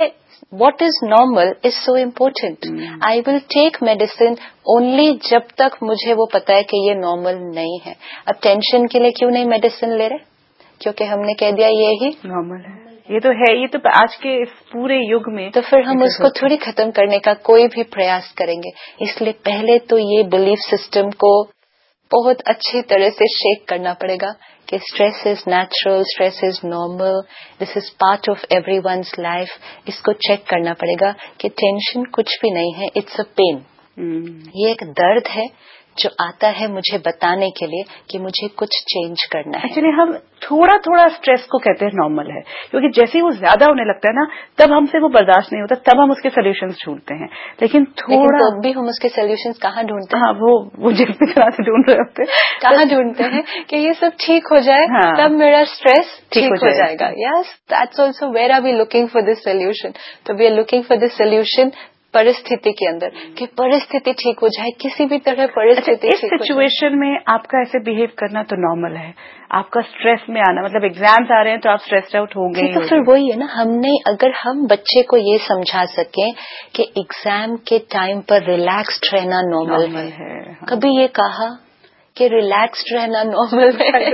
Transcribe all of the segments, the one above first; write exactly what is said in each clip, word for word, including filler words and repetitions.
what is normal is so important. mm. I will take medicine only जब तक मुझे वो पता है कि ये नॉर्मल नहीं है. अब टेंशन के लिए क्यों नहीं मेडिसिन ले रहे? क्योंकि हमने कह दिया ये ही नॉर्मल है. ये तो है, ये तो आज के इस पूरे युग में. तो फिर हम उसको थोड़ी खत्म करने का कोई भी प्रयास करेंगे. इसलिए पहले तो ये बिलीफ सिस्टम को बहुत अच्छी तरह से शेक करना पड़ेगा कि stress is natural, stress is normal, this is part of everyone's life. इसको चेक करना पड़ेगा कि टेंशन कुछ भी नहीं है, इट्स अ पेन. ये एक दर्द है जो आता है मुझे बताने के लिए कि मुझे कुछ चेंज करना है. एक्चुअली हम थोड़ा थोड़ा स्ट्रेस को कहते हैं नॉर्मल है, क्योंकि जैसे ही वो ज्यादा होने लगता है ना, तब हमसे वो बर्दाश्त नहीं होता, तब हम उसके सोल्यूशंस ढूंढते हैं. लेकिन थोड़ा लेकिन तो भी हम उसके सोल्यूशंस कहाँ ढूंढते हैं? हाँ, वो वो जिस भी तरह से ढूंढ रहे होते हैं. कहाँ ढूंढते हैं कि ये सब ठीक हो जाए, हाँ, तब मेरा स्ट्रेस ठीक हो, हो जाएगा. Yes, that's also where are we looking for this solution. तो we are looking for this solution परिस्थिति के अंदर, कि परिस्थिति ठीक हो जाए, किसी भी तरह परिस्थिति अच्छा, इस सिचुएशन में आपका ऐसे बिहेव करना तो नॉर्मल है. आपका स्ट्रेस में आना, मतलब एग्जाम्स आ रहे हैं तो आप स्ट्रेस्ड आउट होंगे. तो फिर वही है ना, हमने अगर हम बच्चे को ये समझा सकें कि एग्जाम के टाइम पर रिलैक्स्ड रहना नॉर्मल है, है हाँ. कभी ये कहा कि रिलैक्स्ड रहना नॉर्मल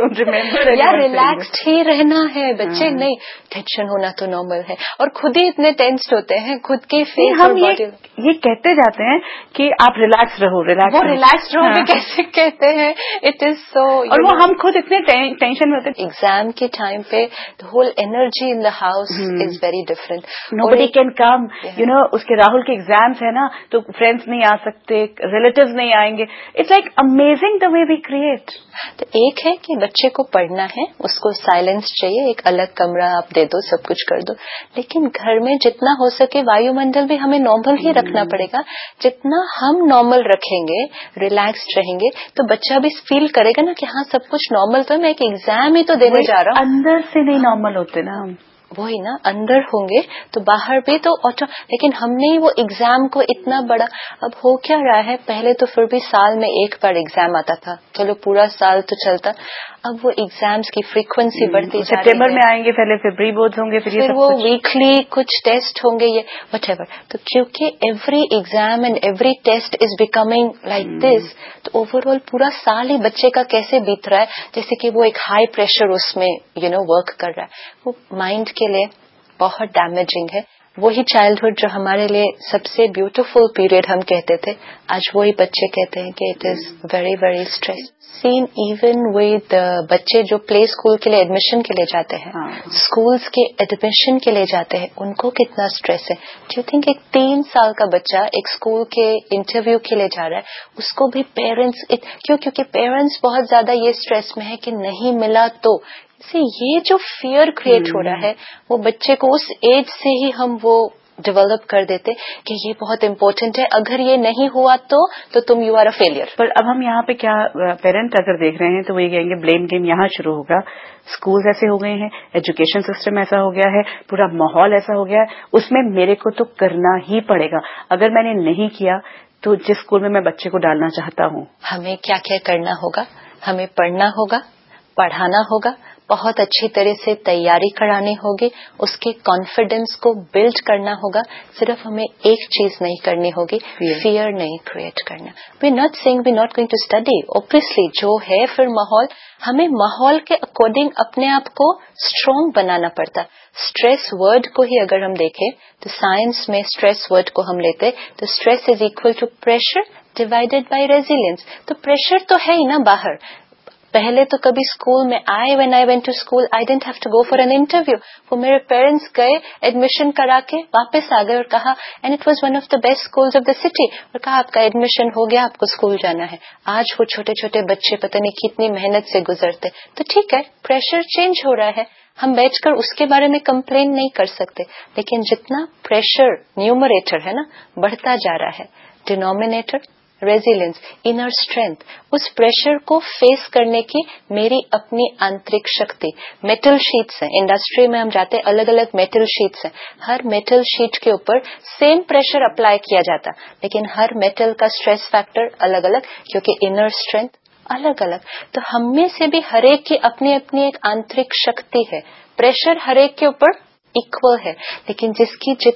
है या रिलैक्स्ड ही रहना है बच्चे? हाँ. नहीं, टेंशन होना तो नॉर्मल है. और खुद ही इतने टेंस्ड होते हैं, खुद के फेस हम ये, ये कहते जाते हैं कि आप रिलैक्स रहो, रिलैक्स वो रिलैक्स रहो भी कैसे कहते हैं? इट इज सो, और वो हम खुद इतने टेंशन में होते हैं. एग्जाम के टाइम पे the whole energy in the house is very different. Nobody can come, you know. उसके राहुल के एग्जाम्स है ना, तो फ्रेंड्स नहीं आ सकते, रिलेटिव्स नहीं आएंगे. It's like amazing the way we create. तो एक है कि बच्चे को पढ़ना है, उसको साइलेंस चाहिए, एक अलग कमरा आप दे दो, सब कुछ कर दो. लेकिन घर में जितना हो सके वायुमंडल भी हमें नॉर्मल ही रखना पड़ेगा. जितना हम नॉर्मल रखेंगे, रिलैक्स्ड रहेंगे, तो बच्चा भी फील करेगा ना कि हाँ सब कुछ नॉर्मल. तो मैं एक एग्जाम ही तो देने जा रहा हूँ. अंदर से नहीं नॉर्मल होते ना हम. वही ना, अंदर होंगे तो बाहर भी तो ऑटो. लेकिन हमने ही वो एग्जाम को इतना बड़ा, अब हो क्या रहा है, पहले तो फिर भी साल में एक बार एग्जाम आता था, चलो पूरा साल तो चलता. अब वो एग्जाम्स की फ्रीक्वेंसी बढ़ती जा रही है. सितंबर में आएंगे, पहले फिर प्री बोर्ड्स होंगे, फिर, फिर वो वीकली कुछ टेस्ट होंगे, ये व्हाटएवर. तो क्योंकि every exam and every test is becoming like this, तो ओवरऑल पूरा साल ही बच्चे का कैसे बीत रहा है, जैसे कि वो एक हाई प्रेशर उसमें यू नो वर्क कर रहा है. वो माइंड के लिए बहुत डैमेजिंग है. वही चाइल्डहुड जो हमारे लिए सबसे ब्यूटीफुल पीरियड हम कहते थे, आज वही बच्चे कहते हैं कि it is very very stress. Scene even with बच्चे जो प्ले स्कूल के लिए एडमिशन के लिए जाते हैं, स्कूल्स के एडमिशन के लिए जाते हैं, उनको कितना स्ट्रेस है. डू यू थिंक एक तीन साल का बच्चा एक स्कूल के इंटरव्यू के लिए जा रहा है, उसको भी पेरेंट्स क्यों? क्योंकि पेरेंट्स बहुत ज्यादा ये स्ट्रेस में है कि नहीं मिला तो. से ये जो फियर क्रिएट हो रहा है, वो बच्चे को उस एज से ही हम वो डेवलप कर देते कि ये बहुत इम्पोर्टेंट है, अगर ये नहीं हुआ तो तो तुम यू आर अ फेलियर. पर अब हम यहाँ पे क्या, पेरेंट अगर देख रहे हैं तो वो ये कहेंगे ब्लेम गेम यहाँ शुरू होगा. स्कूल्स ऐसे हो गए हैं, एजुकेशन सिस्टम ऐसा हो गया है, पूरा माहौल ऐसा हो गया है, उसमें मेरे को तो करना ही पड़ेगा. अगर मैंने नहीं किया तो जिस स्कूल में मैं बच्चे को डालना चाहता हूँ. हमें क्या क्या करना होगा? हमें पढ़ना होगा, पढ़ाना होगा, बहुत अच्छी तरह से तैयारी करानी होगी, उसके कॉन्फिडेंस को बिल्ड करना होगा. सिर्फ हमें एक चीज नहीं करनी होगी, फियर नहीं क्रिएट करना. We not saying we not going to study. Obviously जो है फिर माहौल, हमें माहौल के अकॉर्डिंग अपने आप को स्ट्रांग बनाना पड़ता. स्ट्रेस वर्ड को ही अगर हम देखें तो साइंस में स्ट्रेस वर्ड को हम लेते तो stress is equal to pressure divided by resilience. तो प्रेशर तो है ही ना बाहर. पहले तो कभी स्कूल में आए, when I went to school I didn't have to go for an interview. वो मेरे पेरेंट्स गए, एडमिशन करा के वापस आ गए और कहा, and it was one of the best schools of the city, और कहा आपका एडमिशन हो गया, आपको स्कूल जाना है. आज वो छोटे छोटे बच्चे पता नहीं कितनी मेहनत से गुजरते. तो ठीक है, प्रेशर चेंज हो रहा है, हम बैठकर उसके बारे में कंप्लेन नहीं कर सकते. लेकिन जितना प्रेशर न्यूमरेटर है ना बढ़ता जा रहा है, डिनोमिनेटर रेजिलियंस, इनर स्ट्रेंथ, उस प्रेशर को फेस करने की मेरी अपनी आंतरिक शक्ति. मेटल शीट्स हैं, इंडस्ट्री में हम जाते हैं, अलग अलग मेटल शीट्स हैं. हर मेटल शीट के ऊपर सेम प्रेशर अप्लाई किया जाता, लेकिन हर मेटल का स्ट्रेस फैक्टर अलग अलग, क्योंकि इनर स्ट्रेंथ अलग अलग. तो हम में से भी हरेक की अपनी अपनी एक आंतरिक शक्ति है. प्रेशर हरेक के ऊपर इक्वल है, लेकिन जिसकी